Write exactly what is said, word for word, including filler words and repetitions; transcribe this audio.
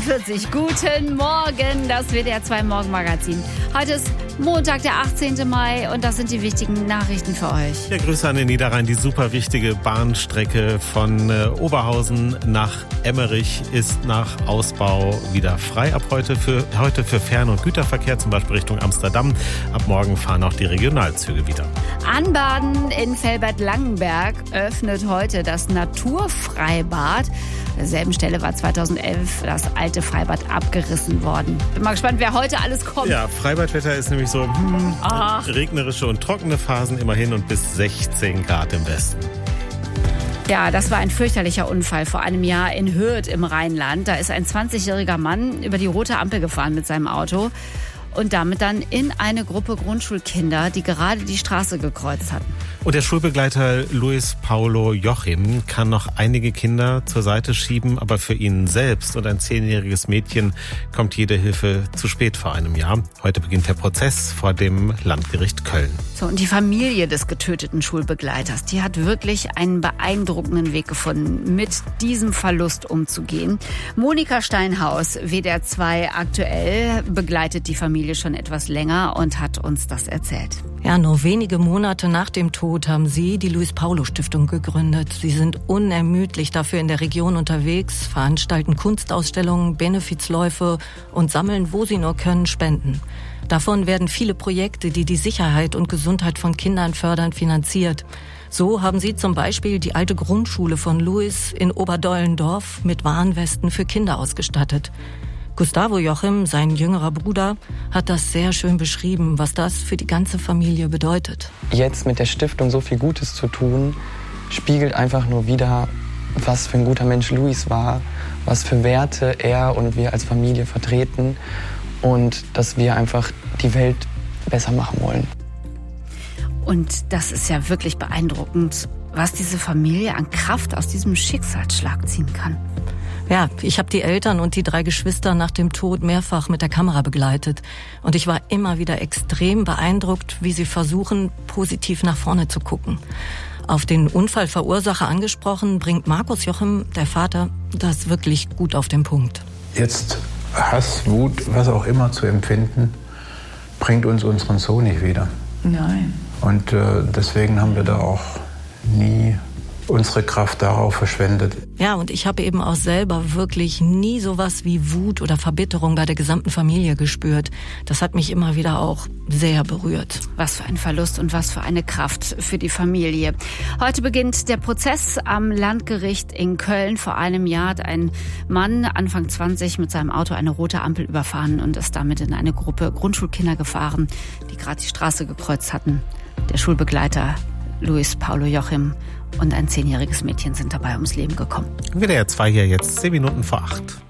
vierzig. Guten Morgen, das W D R zwei Morgenmagazin. Heute ist Montag, der achtzehnten Mai und das sind die wichtigen Nachrichten für euch. Ja, Grüße an den Niederrhein. Die super wichtige Bahnstrecke von äh, Oberhausen nach Emmerich ist nach Ausbau wieder frei ab heute für, heute für Fern- und Güterverkehr, zum Beispiel Richtung Amsterdam. Ab morgen fahren auch die Regionalzüge wieder. Anbaden in Velbert-Langenberg öffnet heute das Naturfreibad. An derselben Stelle war zweitausendelf das alte Freibad abgerissen worden. Bin mal gespannt, wer heute alles kommt. Ja, Freibadwetter ist nämlich so hm, regnerische und trockene Phasen immerhin und bis sechzehn Grad im Westen. Ja, das war ein fürchterlicher Unfall vor einem Jahr in Hürth im Rheinland. Da ist ein zwanzigjähriger Mann über die rote Ampel gefahren mit seinem Auto und damit dann in eine Gruppe Grundschulkinder, die gerade die Straße gekreuzt hatten. Und der Schulbegleiter Luis Paulo Jochim kann noch einige Kinder zur Seite schieben, aber für ihn selbst und ein zehnjähriges Mädchen kommt jede Hilfe zu spät vor einem Jahr. Heute beginnt der Prozess vor dem Landgericht Köln. So, und die Familie des getöteten Schulbegleiters, die hat wirklich einen beeindruckenden Weg gefunden, mit diesem Verlust umzugehen. Monika Steinhaus, W D R zwei aktuell, begleitet die Familie schon etwas länger und hat uns das erzählt. Ja, nur wenige Monate nach dem Tod haben sie die Luis-Paulo-Stiftung gegründet. Sie sind unermüdlich dafür in der Region unterwegs, veranstalten Kunstausstellungen, Benefizläufe und sammeln, wo sie nur können, Spenden. Davon werden viele Projekte, die die Sicherheit und Gesundheit von Kindern fördern, finanziert. So haben sie zum Beispiel die alte Grundschule von Luis in Oberdollendorf mit Warnwesten für Kinder ausgestattet. Gustavo Jochim, sein jüngerer Bruder, hat das sehr schön beschrieben, was das für die ganze Familie bedeutet. Jetzt mit der Stiftung so viel Gutes zu tun, spiegelt einfach nur wider, was für ein guter Mensch Luis war, was für Werte er und wir als Familie vertreten und dass wir einfach die Welt besser machen wollen. Und das ist ja wirklich beeindruckend, was diese Familie an Kraft aus diesem Schicksalsschlag ziehen kann. Ja, ich habe die Eltern und die drei Geschwister nach dem Tod mehrfach mit der Kamera begleitet. Und ich war immer wieder extrem beeindruckt, wie sie versuchen, positiv nach vorne zu gucken. Auf den Unfallverursacher angesprochen, bringt Markus Jochim, der Vater, das wirklich gut auf den Punkt. Jetzt Hass, Wut, was auch immer zu empfinden, bringt uns unseren Sohn nicht wieder. Nein. Und äh, deswegen haben wir da auch nie unsere Kraft darauf verschwendet. Ja, und ich habe eben auch selber wirklich nie sowas wie Wut oder Verbitterung bei der gesamten Familie gespürt. Das hat mich immer wieder auch sehr berührt. Was für ein Verlust und was für eine Kraft für die Familie. Heute beginnt der Prozess am Landgericht in Köln. Vor einem Jahr hat ein Mann, Anfang zwanzig, mit seinem Auto eine rote Ampel überfahren und ist damit in eine Gruppe Grundschulkinder gefahren, die gerade die Straße gekreuzt hatten. Der Schulbegleiter Luis Paulo Jochim und ein zehnjähriges Mädchen sind dabei ums Leben gekommen. W D R zwei hier jetzt zehn Minuten vor acht.